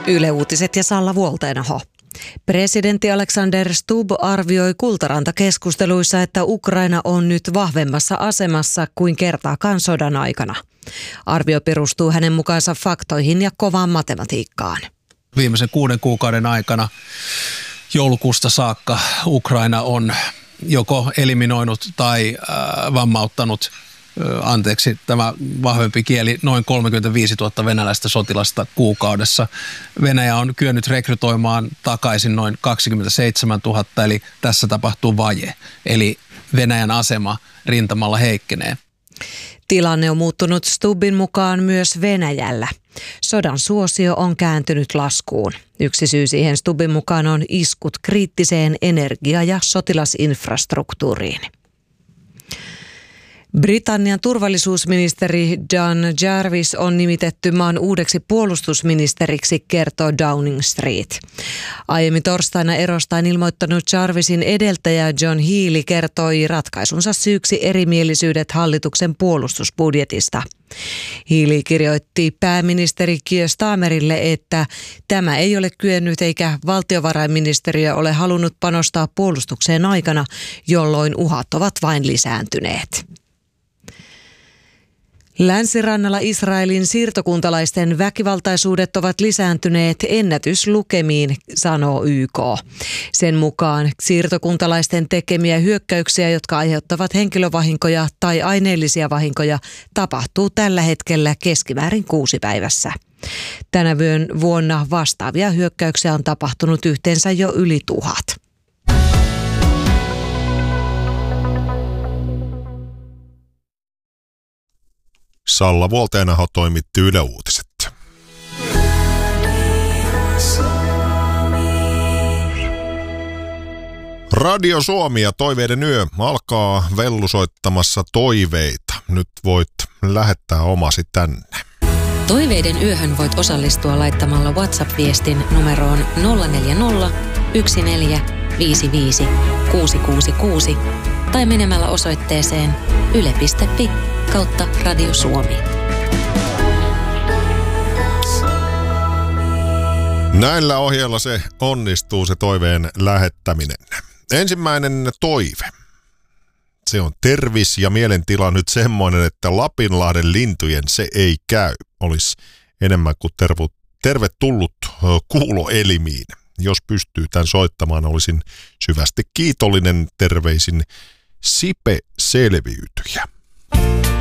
Yle Uutiset ja Salla Vuolteenaho. Presidentti Alexander Stubb arvioi Kultaranta-keskusteluissa, että Ukraina on nyt vahvemmassa asemassa kuin kertaakaan sodan aikana. Arvio perustuu hänen mukaansa faktoihin ja kovaan matematiikkaan. Viimeisen 6 kuukauden aikana joulukuusta saakka Ukraina on joko eliminoinut tai vammauttanut, tämä vahvempi kieli, noin 35 000 venäläistä sotilasta kuukaudessa. Venäjä on kyennyt rekrytoimaan takaisin noin 27 000, eli tässä tapahtuu vaje. Eli Venäjän asema rintamalla heikkenee. Tilanne on muuttunut Stubbin mukaan myös Venäjällä. Sodan suosio on kääntynyt laskuun. Yksi syy siihen Stubbin mukaan on iskut kriittiseen energia- ja sotilasinfrastruktuuriin. Britannian turvallisuusministeri John Jarvis on nimitetty maan uudeksi puolustusministeriksi, kertoo Downing Street. Aiemmin torstaina erostaan ilmoittanut Jarvisin edeltäjä John Healey kertoi ratkaisunsa syyksi erimielisyydet hallituksen puolustusbudjetista. Healey kirjoitti pääministeri Keir Starmerille, että tämä ei ole kyennyt eikä valtiovarainministeriö ole halunnut panostaa puolustukseen aikana, jolloin uhat ovat vain lisääntyneet. Länsirannalla Israelin siirtokuntalaisten väkivaltaisuudet ovat lisääntyneet ennätyslukemiin, sanoo YK. Sen mukaan siirtokuntalaisten tekemiä hyökkäyksiä, jotka aiheuttavat henkilövahinkoja tai aineellisia vahinkoja, tapahtuu tällä hetkellä keskimäärin 6 päivässä. Tänä vuonna vastaavia hyökkäyksiä on tapahtunut yhteensä jo yli 1000. Salla Vuolteenaho toimitti Yle Uutiset. Radio Suomi ja Toiveiden yö alkaa vellusoittamassa toiveita. Nyt voit lähettää omasi tänne. Toiveiden yöhön voit osallistua laittamalla WhatsApp-viestin numeroon 040 1455 666 tai menemällä osoitteeseen yle.fi/Radio Suomi. Näillä ohjeilla se onnistuu, se toiveen lähettäminen. Ensimmäinen toive. Se on tervis ja mielentila nyt semmoinen, että Lapinlahden lintujen se ei käy. Olisi enemmän kuin tervetullut kuuloelimiin. Jos pystyy tämän soittamaan, olisin syvästi kiitollinen. Terveisin Sipe Selviytyjä.